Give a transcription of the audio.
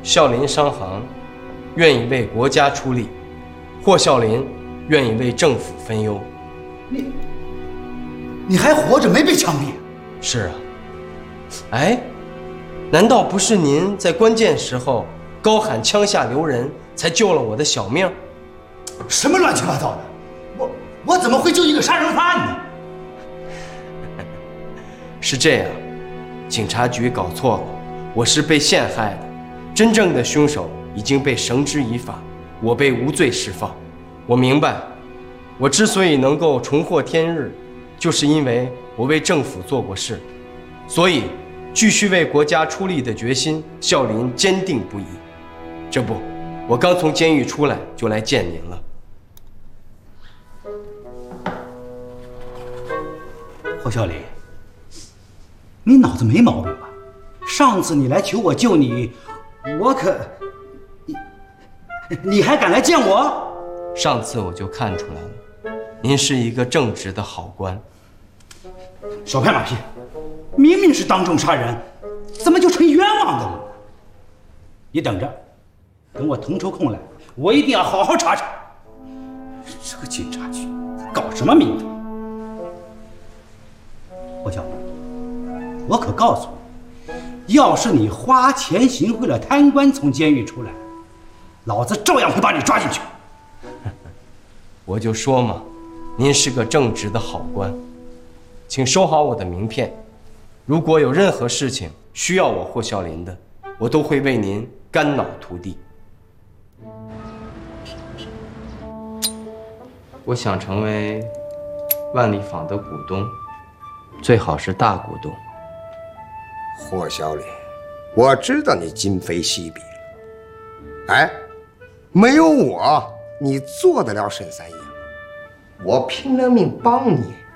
孝林商行愿意为国家出力，霍孝林愿意为政府分忧。 你还活着，没被枪毙？ 是啊。哎，难道不是您在关键时候高喊枪下留人，才救了我的小命？ 什么乱七八糟的！我怎么会救一个杀人犯呢？ 是这样，警察局搞错了，我是被陷害的，真正的凶手已经被绳之以法，我被无罪释放。我明白，我之所以能够重获天日，就是因为我为政府做过事，所以继续为国家出力的决心，孝林坚定不移。这不，我刚从监狱出来就来见您了。 霍孝林，你脑子没毛病吧？上次你来求我救你，我可……你还敢来见我？ 上次我就看出来了，您是一个正直的好官。 少拍马屁！明明是当众杀人，怎么就成冤枉的了？你等着，等我腾出空来，我一定要好好查查这个警察局搞什么名堂。霍孝林，我可告诉你，要是你花钱行贿了贪官从监狱出来，老子照样会把你抓进去。 我就说嘛，您是个正直的好官，请收好我的名片。如果有任何事情需要我霍孝林的，我都会为您肝脑涂地。我想成为万利坊的股东，最好是大股东。 霍小林，我知道你今非昔比了。哎，没有我，你做得了沈三爷吗？我拼了命帮你，